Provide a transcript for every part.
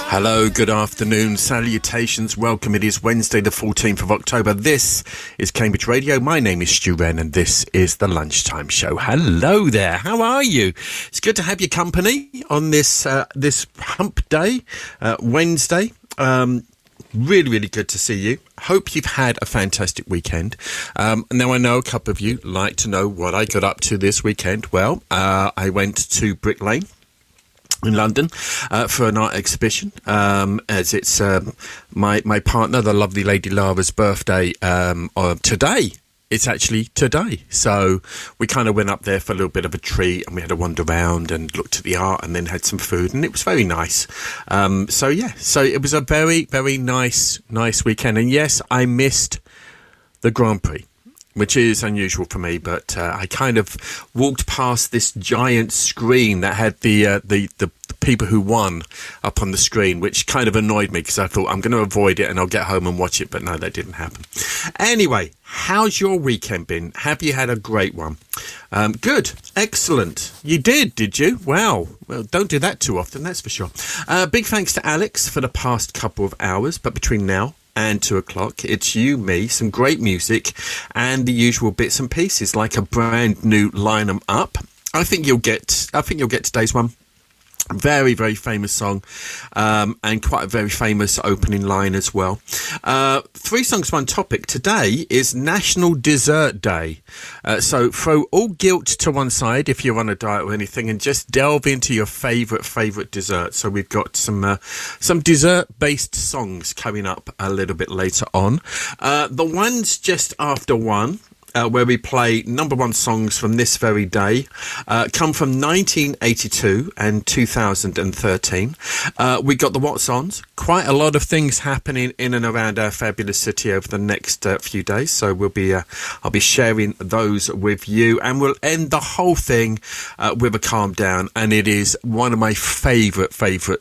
Hello, good afternoon, salutations, welcome. It is Wednesday the 14th of October. This is Cambridge Radio. My name is Stu Wren and this is the Lunchtime Show. Hello there, how are you? It's good to have your company on this hump day, Wednesday. Really good to see you. Hope you've had a fantastic weekend. Now I know a couple of you like to know what I got up to this weekend. Well, I went to Brick Lane in London for an art exhibition, as it's my partner, the lovely Lady Lara's birthday today. It's actually today. So we kind of went up there for a little bit of a treat and we had a wander around and looked at the art and then had some food and it was very nice. So it was a very nice weekend. And yes, I missed the Grand Prix, which is unusual for me, but I kind of walked past this giant screen that had the people who won up on the screen, which kind of annoyed me because I thought I'm going to avoid it and I'll get home and watch it, but no, that didn't happen. Anyway, how's your weekend been? Have you had a great one? Good, excellent. You did you? Wow. Well, don't do that too often, that's for sure. Big thanks to Alex for the past couple of hours, but between now and 2 o'clock, it's you, me, some great music, and the usual bits and pieces, like a brand new Line 'Em Up. I think you'll get today's one. Very famous song, and quite a very famous opening line as well. 3 songs, 1 topic. Today is National Dessert Day. So throw all guilt to one side if you're on a diet or anything and just delve into your favourite dessert. So we've got some dessert-based songs coming up a little bit later on. The ones just after 1, where we play number 1 songs from this very day, come from 1982 and 2013. We got the What's Ons. Quite a lot of things happening in and around our fabulous city over the next few days. So I'll be sharing those with you, and we'll end the whole thing with a Calm Down. And it is one of my favourite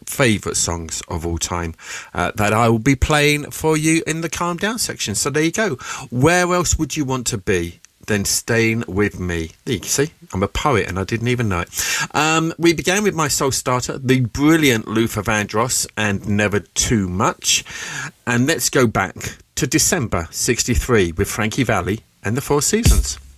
songs of all time that I will be playing for you in the Calm Down section. So there you go. Where else would you want to be than staying with me? There you see, I'm a poet and I didn't even know it. We began with my soul starter, the brilliant Luther Vandross and Never Too Much. And let's go back to December 63 with Frankie Valli and the Four Seasons.